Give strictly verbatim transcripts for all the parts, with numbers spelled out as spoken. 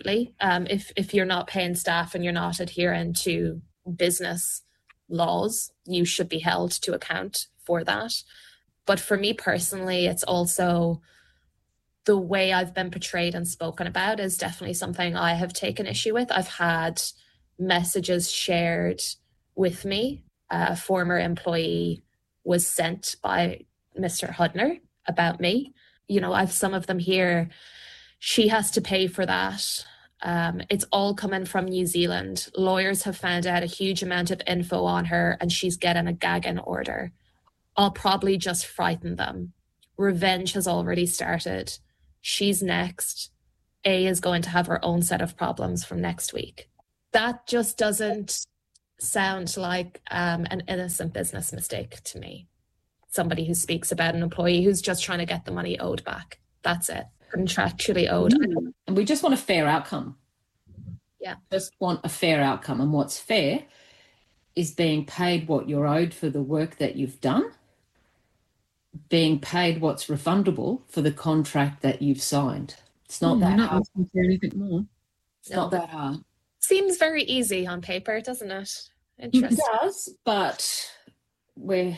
absolutely. Um, if if you're not paying staff and you're not adhering to business laws, you should be held to account for that. But for me personally, it's also the way I've been portrayed and spoken about is definitely something I have taken issue with. I've had messages shared with me. A former employee was sent by Mister Hudner about me. You know, I've some of them here. She has to pay for that. Um, it's all coming from New Zealand. Lawyers have found out a huge amount of info on her and she's getting a gagging order. I'll probably just frighten them. Revenge has already started. She's next. A is going to have her own set of problems from next week. That just doesn't sound like um, an innocent business mistake to me. Somebody who speaks about an employee who's just trying to get the money owed back. That's it. Contractually owed. Mm. And we just want a fair outcome. Yeah. Just want a fair outcome. And what's fair is being paid what you're owed for the work that you've done, being paid what's refundable for the contract that you've signed. It's not mm, that not hard. asking for anything more. It's no. not that hard. Seems very easy on paper, doesn't it? Interesting. It does, but we're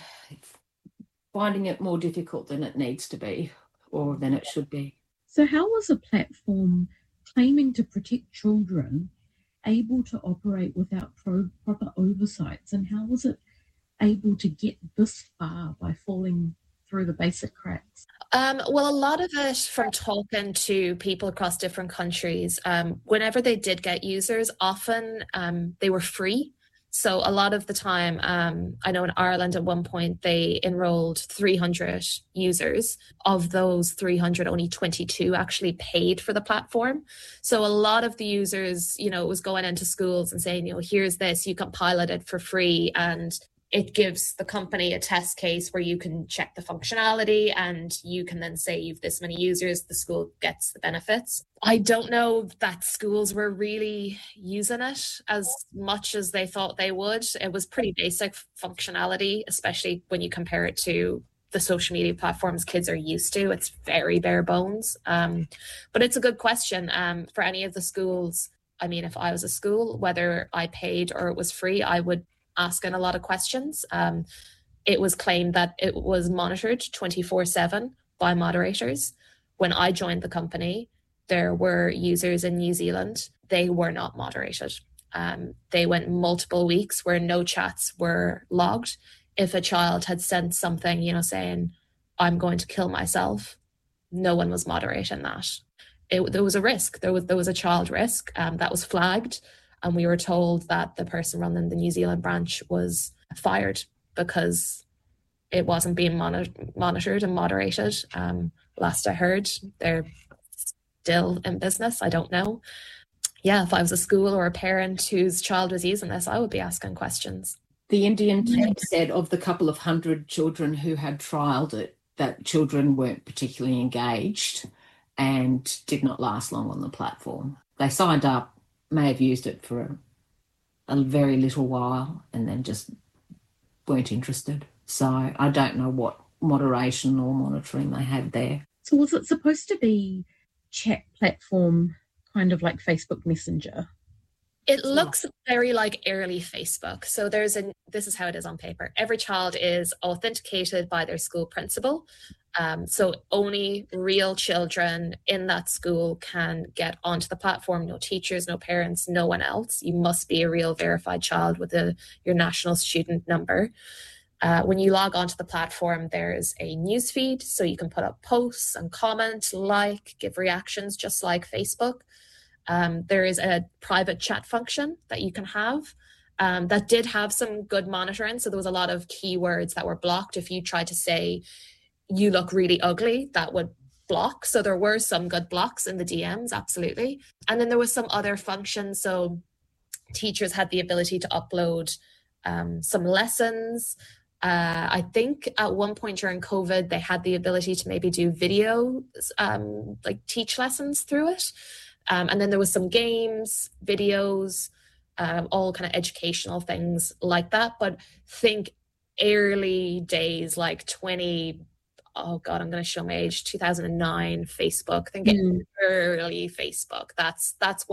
finding it more difficult than it needs to be or than it should be. So how was a platform claiming to protect children able to operate without pro- proper oversights? And how was it able to get this far by falling through the basic cracks? Um, well, a lot of it from talking to people across different countries, um, whenever they did get users, often um, they were free. So a lot of the time, um, I know in Ireland at one point, they enrolled three hundred users. Of those three hundred, only twenty-two actually paid for the platform. So a lot of the users, you know, was going into schools and saying, you know, here's this, you can pilot it for free. And it gives the company a test case where you can check the functionality and you can then say you've this many users, the school gets the benefits. I don't know that schools were really using it as much as they thought they would. It was pretty basic functionality, especially when you compare it to the social media platforms kids are used to. It's very bare bones. Um, but it's a good question um, for any of the schools. I mean, if I was a school, whether I paid or it was free, I would asking a lot of questions. Um, it was claimed that it was monitored twenty-four seven by moderators. When I joined the company, there were users in New Zealand. They were not moderated. Um, they went multiple weeks where no chats were logged. If a child had sent something, you know, saying, I'm going to kill myself, no one was moderating that. It, there was a risk. There was, there was a child risk um, that was flagged. And we were told that the person running the New Zealand branch was fired because it wasn't being monitor- monitored and moderated. Um, last I heard, they're still in business. I don't know. Yeah, if I was a school or a parent whose child was using this, I would be asking questions. The Indian team said of the couple of hundred children who had trialled it, that children weren't particularly engaged and did not last long on the platform. They signed up, may have used it for a, a very little while and then just weren't interested. So I don't know what moderation or monitoring they had there. So was it supposed to be chat platform, kind of like Facebook Messenger? It looks very like early Facebook. So there's a, this is how it is on paper. Every child is authenticated by their school principal. Um, so only real children in that school can get onto the platform. No teachers, no parents, no one else. You must be a real verified child with a, your national student number. Uh, when you log onto the platform, there's a news feed. So you can put up posts and comment, like, give reactions, just like Facebook. Um, there is a private chat function that you can have. Um, that did have some good monitoring. So there was a lot of keywords that were blocked. If you tried to say, you look really ugly, that would block. So there were some good blocks in the D Ms, absolutely. And then there was some other functions. So teachers had the ability to upload um, some lessons. Uh, I think at one point during COVID, they had the ability to maybe do video, um, like teach lessons through it. Um, and then there was some games, videos, um, all kind of educational things like that. But think early days, like twenty, oh God, I'm going to show my age, two thousand nine Facebook. Think mm. early Facebook. That's, that's what